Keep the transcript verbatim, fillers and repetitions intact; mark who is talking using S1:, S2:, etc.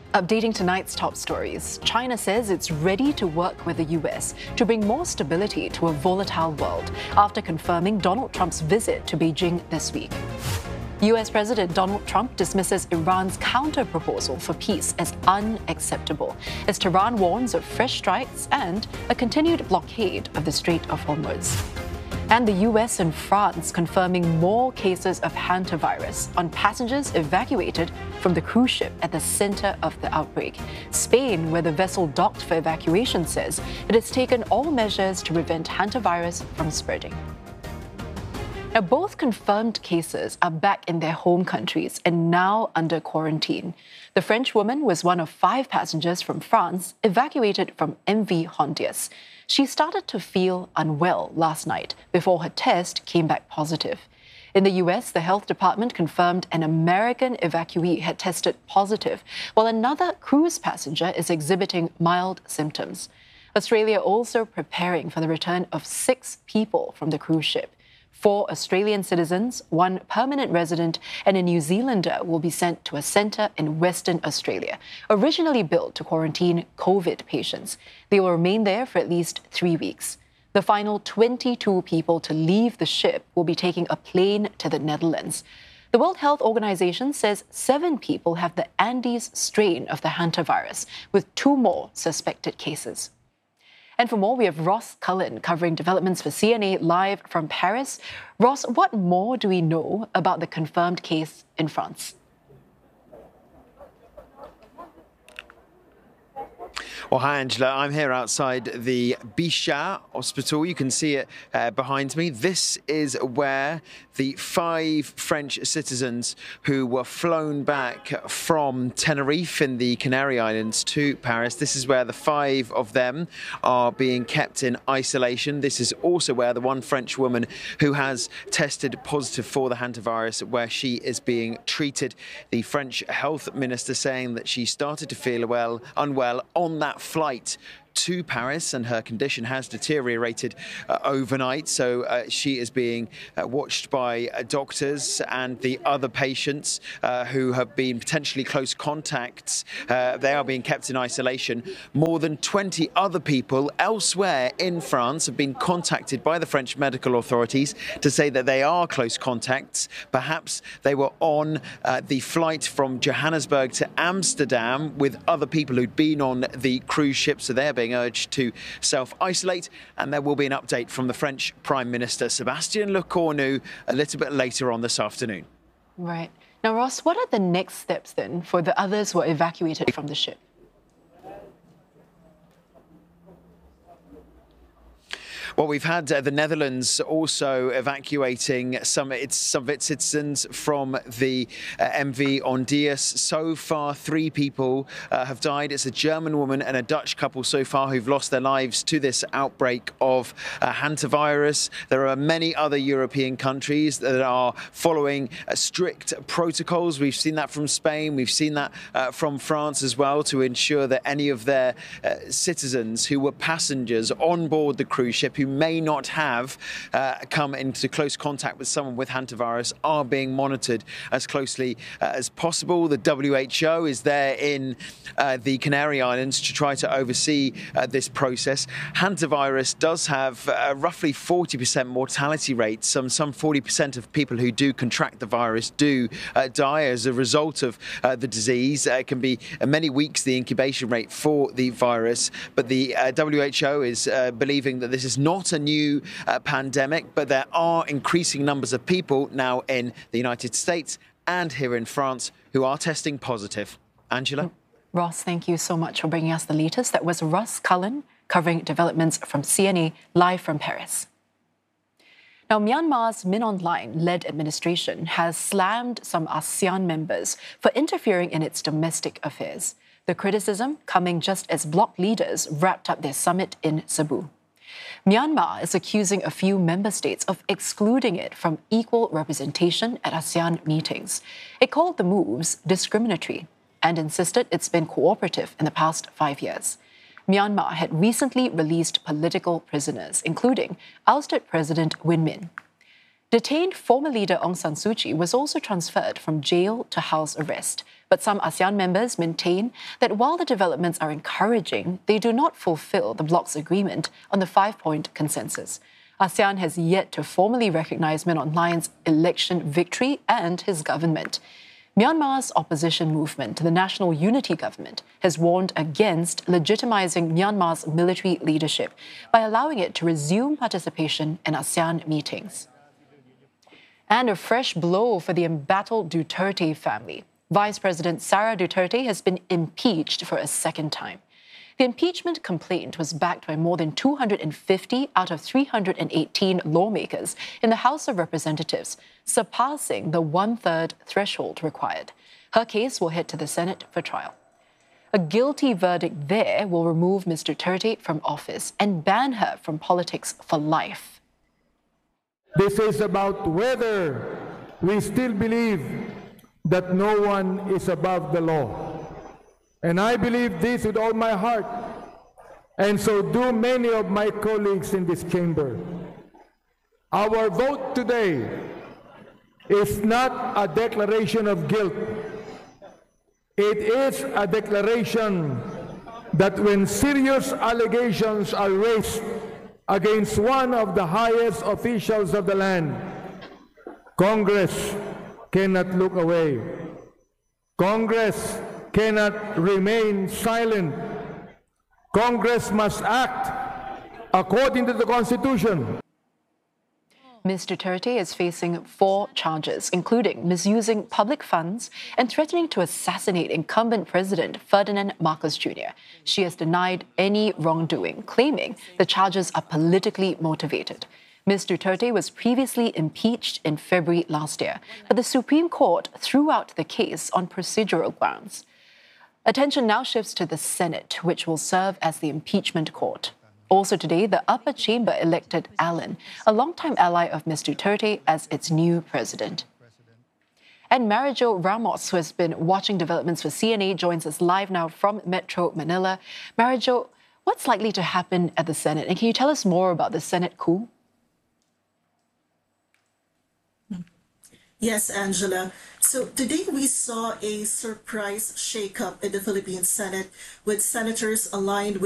S1: Updating tonight's top stories, China says it's ready to work with the U S to bring more stability to a volatile world after confirming Donald Trump's visit to Beijing this week. U S President Donald Trump dismisses Iran's counter-proposal for peace as unacceptable, as Tehran warns of fresh strikes and a continued blockade of the Strait of Hormuz. And the U S and France confirming more cases of hantavirus on passengers evacuated from the cruise ship at the center of the outbreak. Spain, where the vessel docked for evacuation, says it has taken all measures to prevent hantavirus from spreading. Now, both confirmed cases are back in their home countries and now under quarantine. The French woman was one of five passengers from France evacuated from M V Hondias. She started to feel unwell last night before her test came back positive. In the U S, the health department confirmed an American evacuee had tested positive, while another cruise passenger is exhibiting mild symptoms. Australia also preparing for the return of six people from the cruise ship. Four Australian citizens, one permanent resident, and a New Zealander will be sent to a centre in Western Australia, originally built to quarantine COVID patients. They will remain there for at least three weeks. The final twenty-two people to leave the ship will be taking a plane to the Netherlands. The World Health Organization says seven people have the Andes strain of the hantavirus, with two more suspected cases. And for more, we have Ross Cullen covering developments for C N A live from Paris. Ross, what more do we know about the confirmed case in France?
S2: Well, hi, Angela. I'm here outside the Bichat Hospital. You can see it uh, behind me. This is where the five French citizens who were flown back from Tenerife in the Canary Islands to Paris, this is where the five of them are being kept in isolation. This is also where the one French woman who has tested positive for the hantavirus, where she is being treated. The French health minister saying that she started to feel well, unwell on that flight to Paris, and her condition has deteriorated uh, overnight. So uh, she is being uh, watched by uh, doctors and the other patients uh, who have been potentially close contacts. Uh, they are being kept in isolation. More than twenty other people elsewhere in France have been contacted by the French medical authorities to say that they are close contacts. Perhaps they were on uh, the flight from Johannesburg to Amsterdam with other people who'd been on the cruise ship, so they're being urged to self-isolate. And there will be an update from the French Prime Minister, Sébastien Lecornu, a little bit later on this afternoon.
S1: Right. Now, Ross, what are the next steps then for the others who are evacuated from the ship?
S2: Well, we've had uh, the Netherlands also evacuating some, its, some of its citizens from the uh, M V Hondias. So far, three people uh, have died. It's a German woman and a Dutch couple so far who've lost their lives to this outbreak of uh, hantavirus. There are many other European countries that are following uh, strict protocols. We've seen that from Spain. We've seen that uh, from France as well, to ensure that any of their uh, citizens who were passengers on board the cruise ship who may not have uh, come into close contact with someone with hantavirus are being monitored as closely uh, as possible. The W H O is there in uh, the Canary Islands to try to oversee uh, this process. Hantavirus does have uh, roughly forty percent mortality rate. Some some forty percent of people who do contract the virus do uh, die as a result of uh, the disease. Uh, it can be uh, many weeks the incubation rate for the virus, but the uh, W H O is uh, believing that this is not Not a new uh, pandemic, but there are increasing numbers of people now in the United States and here in France who are testing positive. Angela?
S1: Ross, thank you so much for bringing us the latest. That was Ross Cullen covering developments from C N A live from Paris. Now, Myanmar's Min Aung Hlaing-led administration has slammed some ASEAN members for interfering in its domestic affairs. The criticism coming just as bloc leaders wrapped up their summit in Cebu. Myanmar is accusing a few member states of excluding it from equal representation at ASEAN meetings. It called the moves discriminatory and insisted it's been cooperative in the past five years. Myanmar had recently released political prisoners, including ousted President Win Min. Detained former leader Aung San Suu Kyi was also transferred from jail to house arrest, But some ASEAN members maintain that while the developments are encouraging, they do not fulfill the bloc's agreement on the five-point consensus. ASEAN has yet to formally recognize Min Aung Hlaing's election victory and his government. Myanmar's opposition movement to the National Unity Government has warned against legitimizing Myanmar's military leadership by allowing it to resume participation in ASEAN meetings. And a fresh blow for the embattled Duterte family. Vice President Sara Duterte has been impeached for a second time. The impeachment complaint was backed by more than two hundred fifty out of three hundred eighteen lawmakers in the House of Representatives, surpassing the one-third threshold required. Her case will head to the Senate for trial. A guilty verdict there will remove Miz Duterte from office and ban her from politics for life.
S3: This is about whether we still believe that no one is above the law. And I believe this with all my heart, and so do many of my colleagues in this chamber. Our vote today is not a declaration of guilt. It is a declaration that when serious allegations are raised against one of the highest officials of the land, Congress cannot look away. Congress cannot remain silent. Congress must act according to the Constitution.
S1: Miz Duterte is facing four charges, including misusing public funds and threatening to assassinate incumbent President Ferdinand Marcos Junior She has denied any wrongdoing, claiming the charges are politically motivated. Miz Duterte was previously impeached in February last year, but the Supreme Court threw out the case on procedural grounds. Attention now shifts to the Senate, which will serve as the impeachment court. Also today, the upper chamber elected Allen, a longtime ally of Miz Duterte, as its new president. And Marijo Ramos, who has been watching developments for C N A, joins us live now from Metro Manila. Marijo, what's likely to happen at the Senate? And can you tell us more about the Senate coup?
S4: Yes, Angela. So today we saw a surprise shakeup in the Philippine Senate with senators aligned with